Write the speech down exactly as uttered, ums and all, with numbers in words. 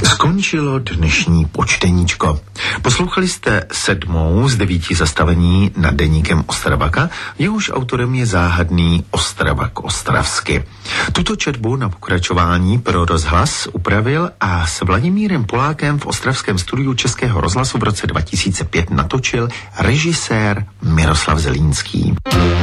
Skončilo dnešní počteníčko. Poslouchali jste sedmou z devíti zastavení nad deníkem Ostrabaka, jehož autorem je záhadný Ostrabak ostravsky. Tuto četbu na pokračování pro rozhlas upravil a s Vladimírem Polákem v ostravském studiu Českého rozhlasu v roce dva tisíce pět natočil režisér Miroslav Zelínský.